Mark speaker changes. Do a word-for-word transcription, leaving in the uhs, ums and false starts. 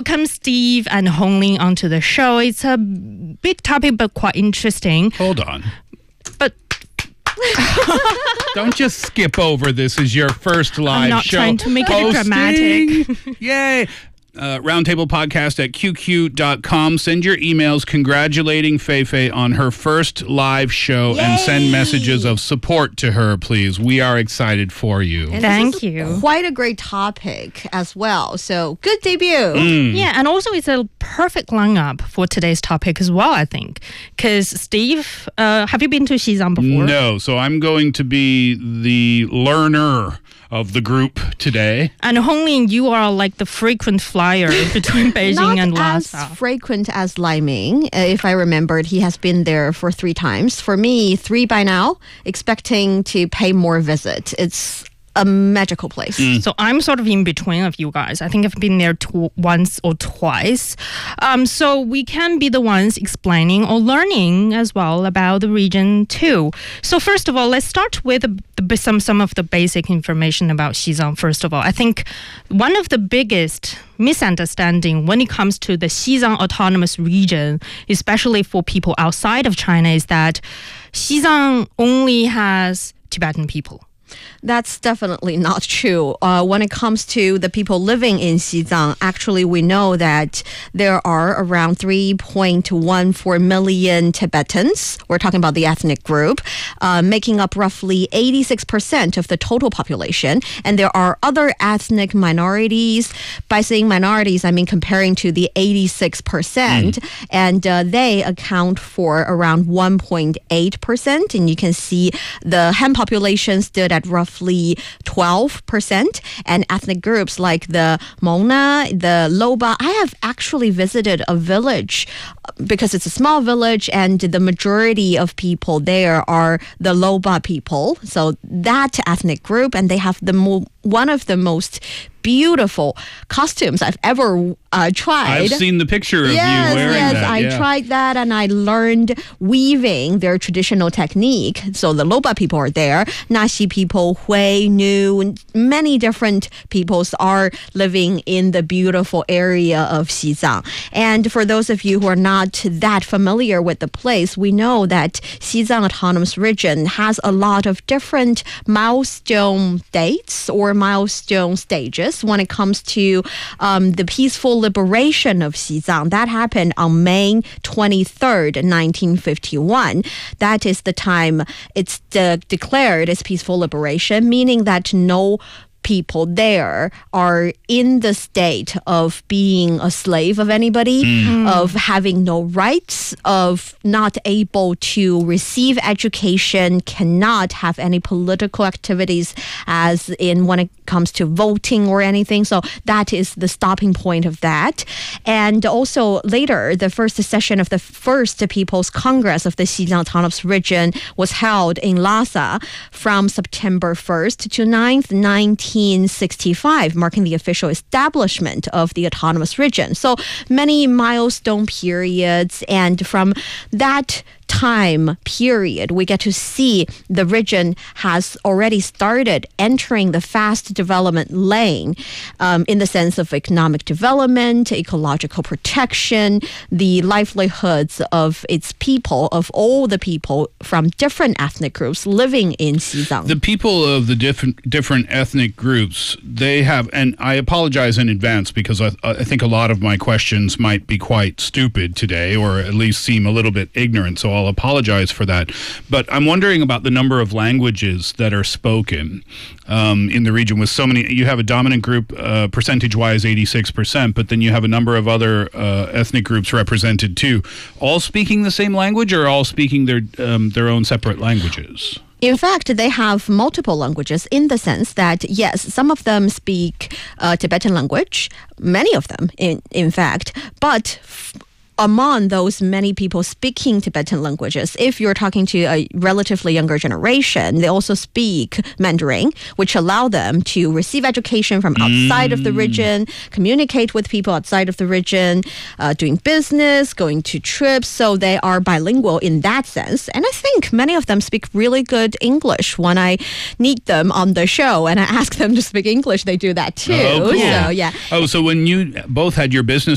Speaker 1: welcome Steve and Hongling onto the show. It's a big topic, but quite interesting.
Speaker 2: Hold on.
Speaker 1: But
Speaker 2: don't just skip over this as your first live
Speaker 1: I'm not
Speaker 2: show.
Speaker 1: trying to make
Speaker 2: Posting.
Speaker 1: it dramatic.
Speaker 2: Yay. Uh, roundtable podcast at q q dot com. Send your emails congratulating Feifei on her first live show.
Speaker 3: Yay.
Speaker 2: And send messages of support to her, please. We are excited for you.
Speaker 3: And
Speaker 1: Thank
Speaker 3: this is
Speaker 1: you.
Speaker 3: Quite a great topic as well. So good debut.
Speaker 2: Mm.
Speaker 1: Yeah, and also it's a perfect lineup for today's topic as well, I think. Because Steve, uh, have you been to Xizang before?
Speaker 2: No, so I'm going to be the learner of the group today.
Speaker 1: And Hongling, you are like the frequent flyer between Beijing
Speaker 3: Not
Speaker 1: and
Speaker 3: as
Speaker 1: Lhasa.
Speaker 3: frequent as Liming. Uh, if I remembered, he has been there for three times. For me, three by now, expecting to pay more visit. It's a magical place.
Speaker 1: So I'm sort of in between of you guys. I think I've been there tw- once or twice. Um, so we can be the ones explaining or learning as well about the region too. So first of all, let's start with the, the, some some of the basic information about Xizang. First of all, I think one of the biggest misunderstanding when it comes to the Xizang Autonomous Region, especially for people outside of China, is that Xizang only has Tibetan people.
Speaker 3: That's definitely not true. Uh, when it comes to the people living in Xizang, actually we know that there are around three point one four million Tibetans. We're talking about the ethnic group, uh, making up roughly eighty-six percent of the total population. And there are other ethnic minorities. By saying minorities, I mean comparing to the eighty-six percent. Mm. And uh, they account for around one point eight percent. And you can see the Han population stood at roughly twelve percent, and ethnic groups like the Mona, the Loba. I have actually visited a village because it's a small village, and the majority of people there are the Loba people. So that ethnic group, and they have the mo- one of the most beautiful costumes I've ever uh, tried.
Speaker 2: I've seen the picture of
Speaker 3: yes,
Speaker 2: you wearing
Speaker 3: yes,
Speaker 2: that.
Speaker 3: I
Speaker 2: yeah.
Speaker 3: tried that, and I learned weaving their traditional technique. So the Loba people are there, Naxi people, Hui, Nu, many different peoples are living in the beautiful area of Xizang. And for those of you who are not that familiar with the place, we know that Xizang Autonomous Region has a lot of different milestone dates or milestone stages when it comes to um, the peaceful liberation of Xizang. That happened on May twenty-third, nineteen fifty-one. That is the time it's de- declared as peaceful liberation, meaning that no people there are in the state of being a slave of anybody, mm. of having no rights, of not able to receive education, cannot have any political activities as in when it comes to voting or anything. So that is the stopping point of that. And also later, the first session of the first People's Congress of the Xizang Autonomous Region was held in Lhasa from September first to ninth, nineteen sixty-five, marking the official establishment of the autonomous region. So many milestone periods, and from that time period, we get to see the region has already started entering the fast development lane um, in the sense of economic development, ecological protection, the livelihoods of its people, of all the people from different ethnic groups living in Xizang.
Speaker 2: The people of the different different ethnic groups, they have, and I apologize in advance because I, I think a lot of my questions might be quite stupid today, or at least seem a little bit ignorant, so I'll apologize for that. But I'm wondering about the number of languages that are spoken um, in the region with so many. You have a dominant group, uh, percentage-wise, eighty-six percent, but then you have a number of other uh, ethnic groups represented too. All speaking the same language, or all speaking their um, their own separate languages?
Speaker 3: In fact, they have multiple languages in the sense that, yes, some of them speak uh, Tibetan language, many of them, in, in fact, but f- among those many people speaking Tibetan languages, if you're talking to a relatively younger generation, they also speak Mandarin, which allow them to receive education from outside mm. of the region, communicate with people outside of the region, uh, doing business, going to trips. So they are bilingual in that sense. And I think many of them speak really good English. When I meet them on the show and I ask them to speak English, they do that too.
Speaker 2: Oh, cool.
Speaker 3: So, yeah.
Speaker 2: Oh, so when you both had your business